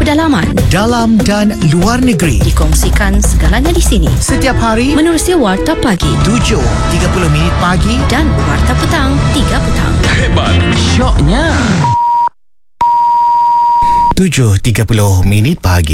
pedalaman, dalam dan luar negeri. dikongsikan segalanya di sini. Setiap hari Menerusi Warta Pagi 7.30 pagi dan Warta Petang 3 petang. Hebat. syoknya 7.30 pagi.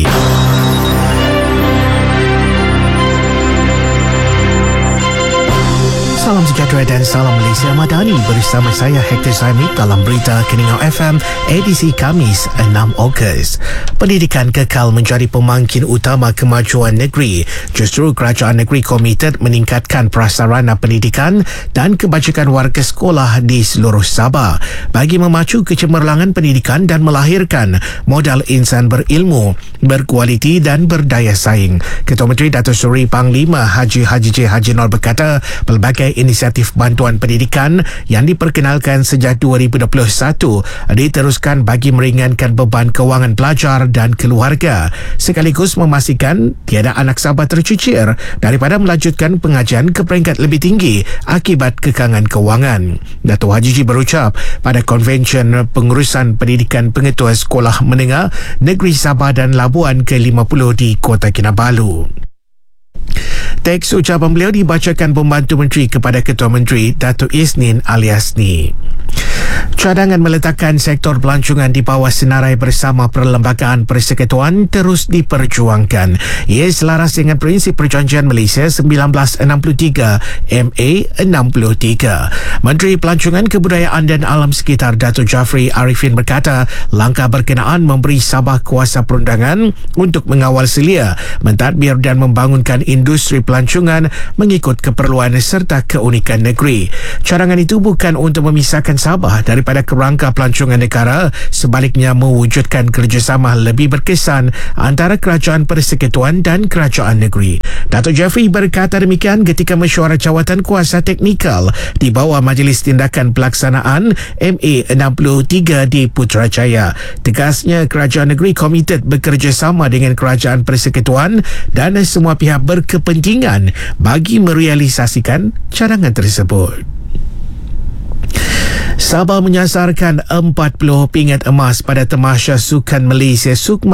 Salam sejahtera dan salam Malaysia Madani bersama saya Hector Saimik dalam berita Keningau FM edisi Khamis 6 Ogos. Pendidikan kekal menjadi pemangkin utama kemajuan negeri. Justru kerajaan negeri komited meningkatkan prasarana pendidikan dan kebajikan warga sekolah di seluruh Sabah bagi memacu kecemerlangan pendidikan dan melahirkan modal insan berilmu, berkualiti dan berdaya saing. Ketua Menteri Datuk Seri Panglima Haji J. Haji Nur berkata pelbagai inisiatif bantuan pendidikan yang diperkenalkan sejak 2021 diteruskan bagi meringankan beban kewangan pelajar dan keluarga sekaligus memastikan tiada anak Sabah tercicir daripada melanjutkan pengajian ke peringkat lebih tinggi akibat kekangan kewangan. Datuk Haji J berucap pada konvensyen pengurusan pendidikan pengetua sekolah menengah Negeri Sabah dan Labuan ke-50 di Kota Kinabalu. Teks ucapan beliau dibacakan Pembantu Menteri kepada Ketua Menteri Datuk Isnin Aliasni. Cadangan meletakkan sektor pelancongan di bawah senarai bersama Perlembagaan Persekutuan terus diperjuangkan. Ia selaras dengan prinsip Perjanjian Malaysia 1963 MA 63. Menteri Pelancongan Kebudayaan dan Alam Sekitar Datuk Jafri Arifin berkata langkah berkenaan memberi Sabah kuasa perundangan untuk mengawal selia, mentadbir dan membangunkan industri pelancongan mengikut keperluan serta keunikan negeri. Cadangan itu bukan untuk memisahkan Sabah daripada kerangka pelancongan negara, sebaliknya mewujudkan kerjasama lebih berkesan antara Kerajaan Persekutuan dan Kerajaan Negeri. Datuk Jafri berkata demikian ketika mesyuarat jawatan kuasa teknikal di bawah Majlis Tindakan Pelaksanaan MA 63 di Putrajaya. Tegasnya Kerajaan Negeri komited bekerjasama dengan Kerajaan Persekutuan dan semua pihak berkepentingan bagi merealisasikan cadangan tersebut. Sabah menyasarkan 40 pingat emas pada Tamasya Sukan Malaysia Sukma